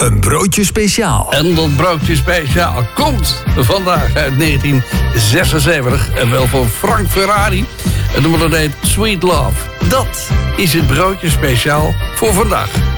Een broodje speciaal. En dat broodje speciaal komt vandaag uit 1976. En wel van Frank Ferrari. En de nummer heet Sweet Love. Dat is het broodje speciaal voor vandaag.